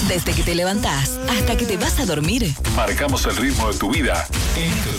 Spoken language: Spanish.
Desde que te levantás hasta que te vas a dormir. Marcamos el ritmo de tu vida.